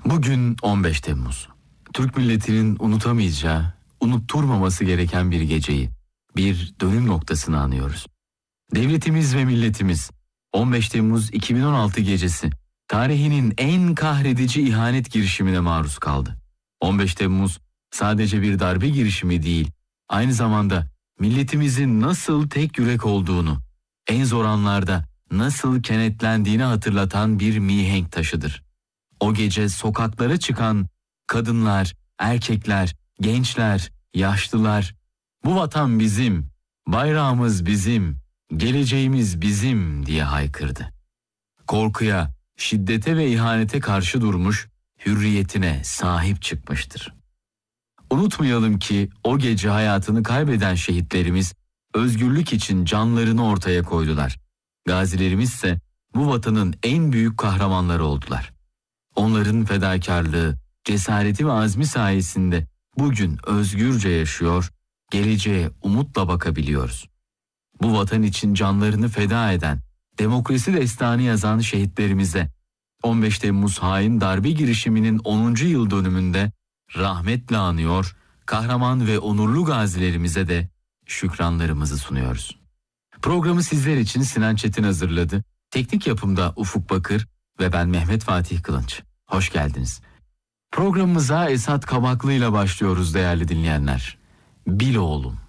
Bugün 15 Temmuz. Türk milletinin unutamayacağı, unutturmaması gereken bir geceyi, bir dönüm noktasını anıyoruz. Devletimiz ve milletimiz 15 Temmuz 2016 gecesi tarihinin en kahredici ihanet girişimine maruz kaldı. 15 Temmuz sadece bir darbe girişimi değil, aynı zamanda milletimizin nasıl tek yürek olduğunu, en zor anlarda nasıl kenetlendiğini hatırlatan bir mihenk taşıdır. O gece sokaklara çıkan kadınlar, erkekler, gençler, yaşlılar, "Bu vatan bizim, bayrağımız bizim, geleceğimiz bizim" diye haykırdı. Korkuya, şiddete ve ihanete karşı durmuş, hürriyetine sahip çıkmıştır. Unutmayalım ki o gece hayatını kaybeden şehitlerimiz özgürlük için canlarını ortaya koydular. Gazilerimiz ise bu vatanın en büyük kahramanları oldular. Onların fedakarlığı, cesareti ve azmi sayesinde bugün özgürce yaşıyor, geleceğe umutla bakabiliyoruz. Bu vatan için canlarını feda eden, demokrasi destanı yazan şehitlerimize 15 Temmuz hain darbe girişiminin 10. yıl dönümünde rahmetle anıyor, kahraman ve onurlu gazilerimize de şükranlarımızı sunuyoruz. Programı sizler için Sinan Çetin hazırladı. Teknik yapımda Ufuk Bakır ve ben Mehmet Fatih Kılınç. Hoş geldiniz. Programımıza Esat Kabaklı ile başlıyoruz değerli dinleyenler. Bil oğlum.